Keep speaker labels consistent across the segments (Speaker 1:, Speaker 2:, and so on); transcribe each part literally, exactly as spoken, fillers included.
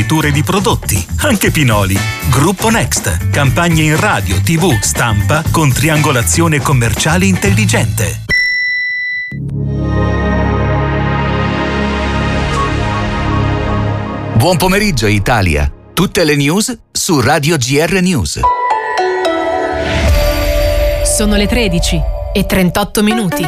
Speaker 1: forniture di prodotti, anche Pinoli. Gruppo Next. Campagne in radio, tivù, stampa con triangolazione commerciale intelligente.
Speaker 2: Buon pomeriggio Italia. Tutte le news su Radio G R News.
Speaker 3: Sono le tredici e trentotto minuti.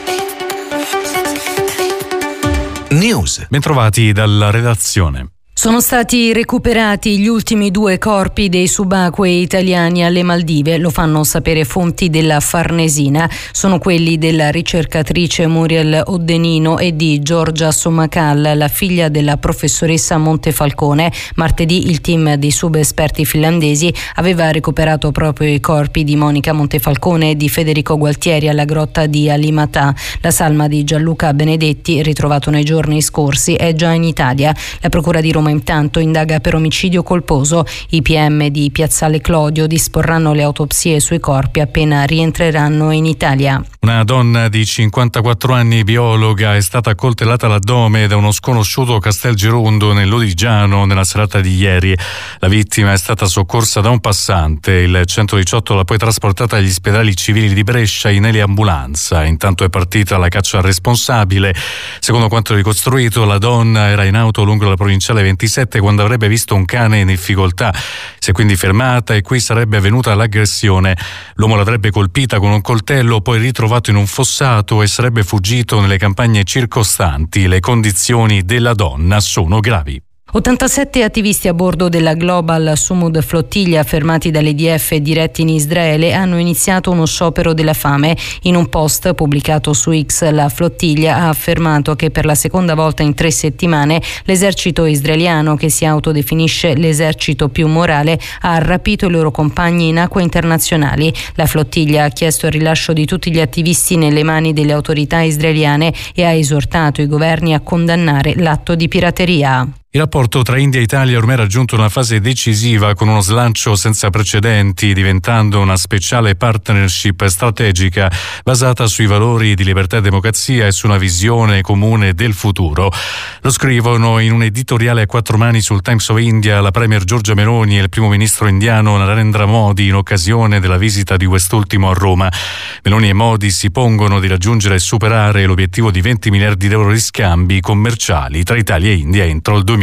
Speaker 2: News.
Speaker 4: Bentrovati dalla redazione.
Speaker 5: Sono stati recuperati gli ultimi due corpi dei subacquei italiani alle Maldive, lo fanno sapere fonti della Farnesina. Sono quelli della ricercatrice Muriel Oddenino e di Giorgia Somakal, la figlia della professoressa Montefalcone. Martedì il team di subesperti finlandesi aveva recuperato proprio i corpi di Monica Montefalcone e di Federico Gualtieri alla grotta di Alimatà. La salma di Gianluca Benedetti, ritrovato nei giorni scorsi, è già in Italia. La procura di Roma intanto indaga per omicidio colposo. I P M di Piazzale Clodio disporranno le autopsie sui corpi appena rientreranno in Italia.
Speaker 4: Una donna di cinquantaquattro anni, biologa, è stata accoltellata all'addome da uno sconosciuto a Castelgirondo nel Lodigiano nella serata di ieri. La vittima è stata soccorsa da un passante. Il centodiciotto l'ha poi trasportata agli ospedali civili di Brescia in eliambulanza. Intanto è partita la caccia al responsabile. Secondo quanto ricostruito, la donna era in auto lungo la provinciale ventisette quando avrebbe visto un cane in difficoltà. Si è quindi fermata e qui sarebbe avvenuta l'aggressione. L'uomo l'avrebbe colpita con un coltello, poi ritrovato in un fossato e sarebbe fuggito nelle campagne circostanti. Le condizioni della donna sono gravi.
Speaker 5: ottantasette attivisti a bordo della Global Sumud Flottiglia, fermati dall'E D F e diretti in Israele, hanno iniziato uno sciopero della fame. In un post pubblicato su X, la flottiglia ha affermato che per la seconda volta in tre settimane l'esercito israeliano, che si autodefinisce l'esercito più morale, ha rapito i loro compagni in acque internazionali. La flottiglia ha chiesto il rilascio di tutti gli attivisti nelle mani delle autorità israeliane e ha esortato i governi a condannare l'atto di pirateria.
Speaker 4: Il rapporto tra India e Italia ha ormai raggiunto una fase decisiva con uno slancio senza precedenti, diventando una speciale partnership strategica basata sui valori di libertà e democrazia e su una visione comune del futuro. Lo scrivono in un editoriale a quattro mani sul Times of India la premier Giorgia Meloni e il primo ministro indiano Narendra Modi in occasione della visita di quest'ultimo a Roma. Meloni e Modi si pongono di raggiungere e superare l'obiettivo di venti miliardi di euro di scambi commerciali tra Italia e India entro il duemilaventinove.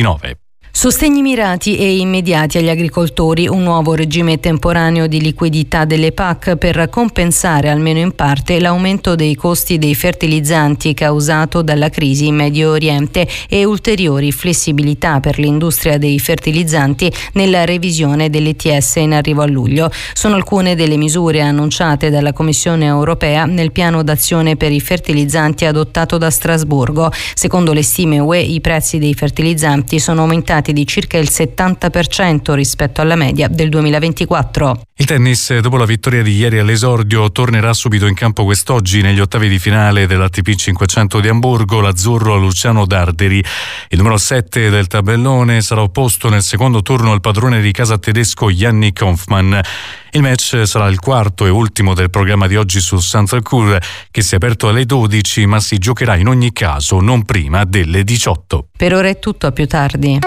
Speaker 5: Sostegni mirati e immediati agli agricoltori, un nuovo regime temporaneo di liquidità delle P A C per compensare almeno in parte l'aumento dei costi dei fertilizzanti causato dalla crisi in Medio Oriente e ulteriori flessibilità per l'industria dei fertilizzanti nella revisione dell'E T S in arrivo a luglio. Sono alcune delle misure annunciate dalla Commissione europea nel piano d'azione per i fertilizzanti adottato da Strasburgo. Secondo le stime U E, i prezzi dei fertilizzanti sono aumentati di circa il settanta per cento rispetto alla media del duemilaventiquattro.
Speaker 4: Il tennis, dopo la vittoria di ieri all'esordio, tornerà subito in campo quest'oggi negli ottavi di finale dell'A T P cinquecento di Amburgo, l'azzurro Luciano Darderi. Il numero sette del tabellone sarà opposto nel secondo turno al padrone di casa tedesco Yannick Hoffmann. Il match sarà il quarto e ultimo del programma di oggi su Central, che si è aperto alle dodici, ma si giocherà in ogni caso non prima delle diciotto.
Speaker 5: Per ora è tutto, a più tardi.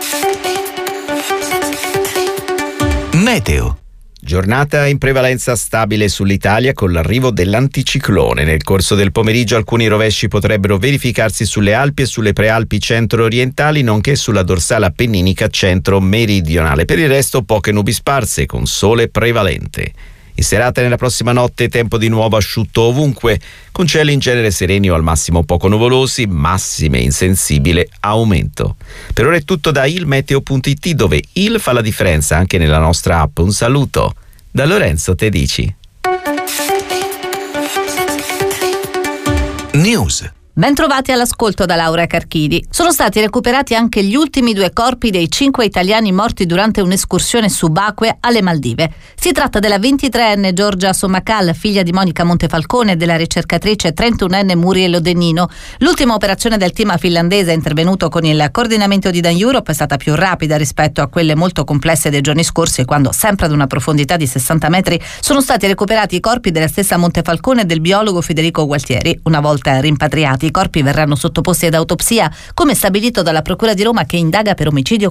Speaker 2: Meteo.
Speaker 6: Giornata in prevalenza stabile sull'Italia con l'arrivo dell'anticiclone. Nel corso del pomeriggio alcuni rovesci potrebbero verificarsi sulle Alpi e sulle prealpi centro-orientali, nonché sulla dorsale appenninica centro-meridionale. Per il resto poche nubi sparse con sole prevalente. In serata nella prossima notte tempo di nuovo asciutto ovunque, con cieli in genere sereni o al massimo poco nuvolosi, massime in sensibile aumento. Per ora è tutto da ilmeteo punto it, dove il fa la differenza anche nella nostra app. Un saluto da Lorenzo Tedici.
Speaker 2: News.
Speaker 7: Bentrovati all'ascolto da Laura Carchidi. Sono stati recuperati anche gli ultimi due corpi dei cinque italiani morti durante un'escursione subacquea alle Maldive. Si tratta della ventitreenne Giorgia Somakal, figlia di Monica Montefalcone, e della ricercatrice trentunenne Muriel Oddenino. L'ultima operazione del team finlandese intervenuto con il coordinamento di Dan Europe è stata più rapida rispetto a quelle molto complesse dei giorni scorsi, quando, sempre ad una profondità di sessanta metri, sono stati recuperati i corpi della stessa Montefalcone e del biologo Federico Gualtieri. Una volta rimpatriati, i corpi verranno sottoposti ad autopsia, come stabilito dalla Procura di Roma, che indaga per omicidio